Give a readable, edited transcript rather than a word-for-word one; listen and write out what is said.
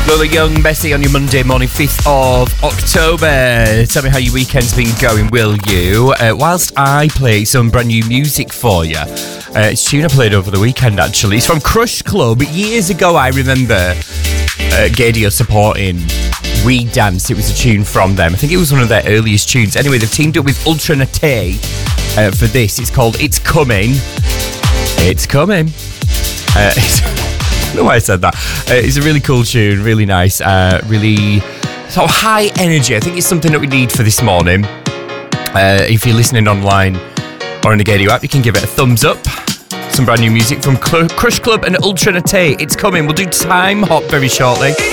Lola Young, Bessie on your Monday morning, 5th of October. Tell me how your weekend's been going, will you? Whilst I play some brand new music for you. It's a tune I played over the weekend, actually. It's from Crush Club. Years ago, I remember Gadio supporting We Dance. It was a tune from them. I think it was one of their earliest tunes. Anyway, they've teamed up with Ultra Nate for this. It's called It's Coming. It's Coming. I don't know why I said that. It's a really cool tune, really nice, really sort of high energy. I think it's something that we need for this morning. If you're listening online or on the Gadio app, you can give it a thumbs up. Some brand new music from Crush Club and Ultra Nate. It's coming. We'll do Time Hop very shortly.